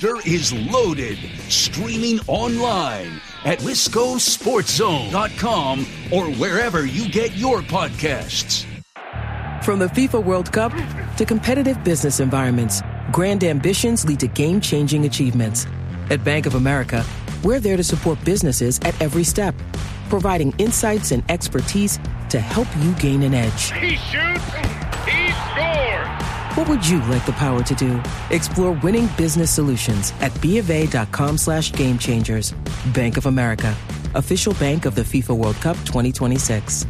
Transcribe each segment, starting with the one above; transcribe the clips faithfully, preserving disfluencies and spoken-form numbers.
roster is loaded. Streaming online at Wisco Sports Zone dot com or wherever you get your podcasts. From the FIFA World Cup to competitive business environments, grand ambitions lead to game-changing achievements. At Bank of America, we're there to support businesses at every step, providing insights and expertise to help you gain an edge. He shoots, he scores! What would you like the power to do? Explore winning business solutions at BofA.com slash game changers. Bank of America, official bank of the FIFA World Cup twenty twenty-six.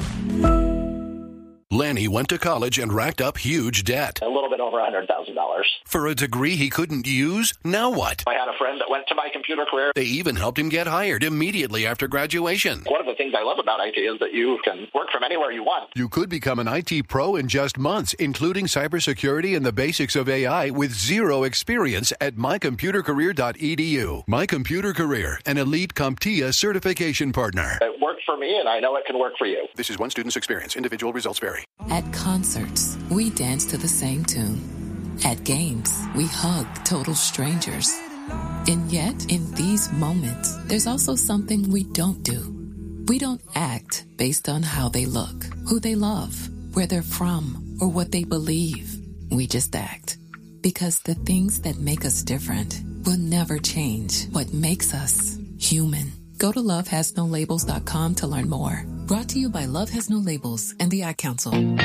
Lanny went to college and racked up huge debt. A little bit over one hundred thousand dollars. For a degree he couldn't use? Now what? I had a friend that went to My Computer Career. They even helped him get hired immediately after graduation. One of the things I love about I T is that you can work from anywhere you want. You could become an I T pro in just months, including cybersecurity and the basics of A I with zero experience at my computer career dot e d u. My Computer Career, an elite CompTIA certification partner. It worked for me, and I know it can work for you. This is one student's experience. Individual results vary. At concerts, we dance to the same tune. At games, we hug total strangers. And yet, in these moments, there's also something we don't do. We don't act based on how they look, who they love, where they're from, or what they believe. We just act. Because the things that make us different will never change what makes us human. Go to love has no labels dot com to learn more. Brought to you by Love Has No Labels and the Ad Council. Welcome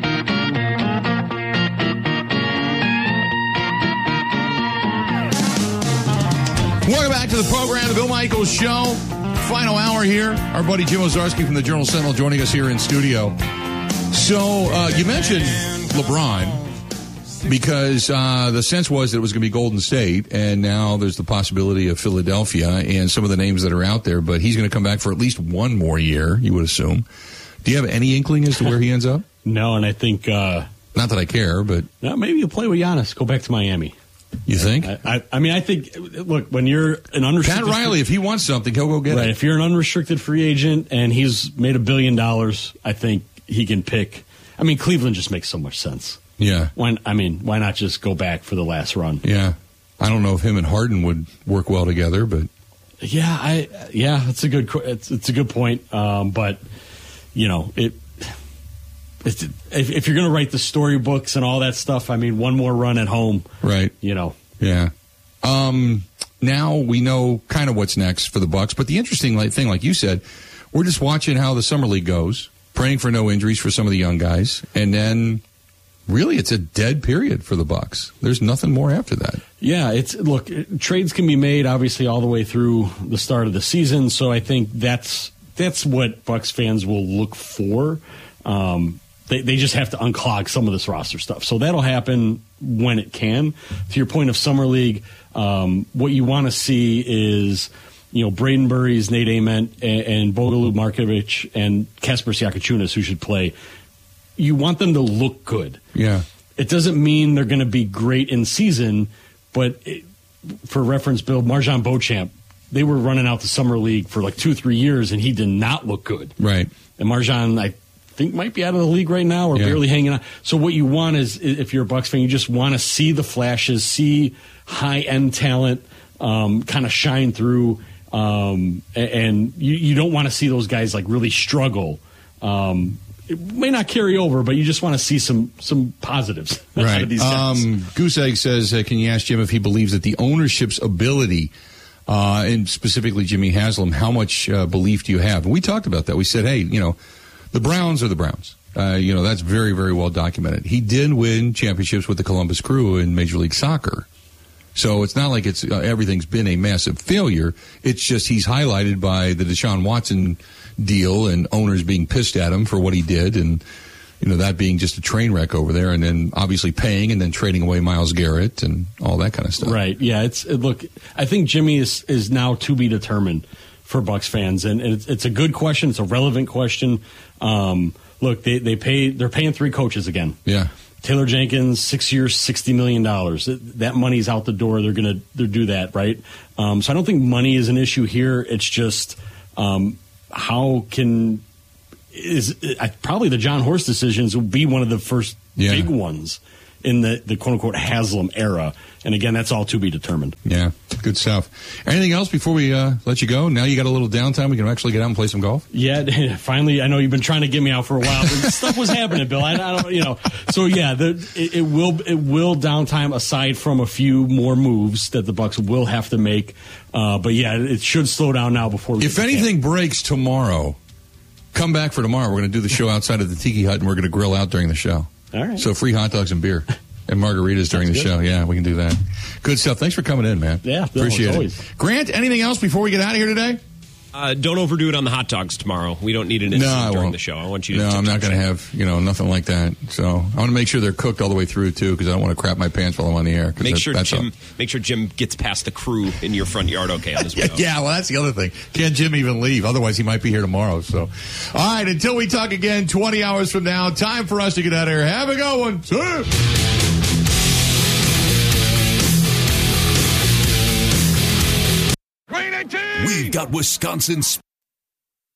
back to the program, the Bill Michaels Show. Final hour here. Our buddy Jim Owczarski from the Journal Sentinel joining us here in studio. So uh, you mentioned LeBron because uh, the sense was that it was going to be Golden State, and now there's the possibility of Philadelphia and some of the names that are out there, but he's going to come back for at least one more year, you would assume. Do you have any inkling as to where he ends up? No, and I think... Uh, Not that I care, but... No, maybe you'll play with Giannis. Go back to Miami. You think? I, I, I mean, I think, look, when you're an unrestricted... Pat Riley, free, if he wants something, he'll go get right, it. If you're an unrestricted free agent and he's made a billion dollars, I think he can pick... I mean, Cleveland just makes so much sense. Yeah. Why, I mean, why not just go back for the last run? Yeah. I don't know if him and Harden would work well together, but... Yeah, I yeah, it's a good it's, it's a good point. Um, but, you know, it... It's, if, if you're going to write the storybooks and all that stuff, I mean, one more run at home. Right. You know. Yeah. Um, now we know kind of what's next for the Bucks. But the interesting thing, like you said, we're just watching how the summer league goes, praying for no injuries for some of the young guys. And then really it's a dead period for the Bucks. There's nothing more after that. Yeah, it's look, trades can be made obviously all the way through the start of the season. So I think that's that's what Bucks fans will look for. Um They they just have to unclog some of this roster stuff. So that'll happen when it can. To your point of Summer League, um, what you want to see is, you know, Braden Burries, Nate Ament, and, and Bogoljub Markovic and Kasper Siakachunas, who should play. You want them to look good. Yeah. It doesn't mean they're going to be great in season, but it, for reference, Bill, Marjan Beauchamp, they were running out the Summer League for like two, three years, and he did not look good. Right. And Marjan, I think might be out of the league right now or yeah. barely hanging on. So what you want is, if you're a Bucks fan, you just want to see the flashes, see high-end talent um, kind of shine through, um, and you, you don't want to see those guys like really struggle. Um, it may not carry over, but you just want to see some some positives right. out of these guys. Um, Goose Egg says, uh, can you ask Jim if he believes that the ownership's ability, uh, and specifically Jimmy Haslam, how much uh, belief do you have? And we talked about that. We said, hey, you know, the Browns are the Browns. Uh, you know, that's very, very well documented. He did win championships with the Columbus Crew in Major League Soccer. So it's not like it's uh, everything's been a massive failure. It's just he's highlighted by the Deshaun Watson deal and owners being pissed at him for what he did, and, you know, that being just a train wreck over there, and then obviously paying and then trading away Myles Garrett and all that kind of stuff. Right, yeah. It's it, look, I think Jimmy is, is now to be determined for Bucks fans, and it's, it's a good question. It's a relevant question. Um, look, they they pay they're paying three coaches again. Yeah, Taylor Jenkins, six years, sixty million dollars. That money's out the door. They're gonna they do that, right? Um, so I don't think money is an issue here. It's just um, how can is uh, probably the John Horst decisions will be one of the first yeah. big ones. in the, the quote-unquote Haslam era. And again, that's all to be determined. Yeah, good stuff. Anything else before we uh, let you go? Now you got a little downtime. We can actually get out and play some golf? Yeah, finally. I know you've been trying to get me out for a while, but stuff was happening, Bill. I, I don't, you know. So yeah, the, it, it will it will downtime aside from a few more moves that the Bucks will have to make. Uh, but yeah, it should slow down now before we. If anything breaks tomorrow, come back for tomorrow. We're going to do the show outside of the Tiki Hut, and we're going to grill out during the show. All right. So free hot dogs and beer. And margaritas during Sounds the good. show. Yeah, we can do that. Good stuff. Thanks for coming in, man. Yeah, Bill, appreciate it. always. Grant, anything else before we get out of here today? Uh, don't overdo it on the hot dogs tomorrow. We don't need an No, incident I during won't. the show. I want you to. No, to I'm not touch going to it. have, you know, nothing like that. So I want to make sure they're cooked all the way through, too, because I don't want to crap my pants while I'm on the air. 'cause Make that- sure that's Jim. all. Make sure Jim gets past the crew in your front yard. Okay, on his way Yeah, out. yeah, well, that's the other thing. Can't Jim even leave? Otherwise, he might be here tomorrow. So, all right, until we talk again twenty hours from now, time for us to get out of here. Have a good one. See ya. We've got Wisconsin's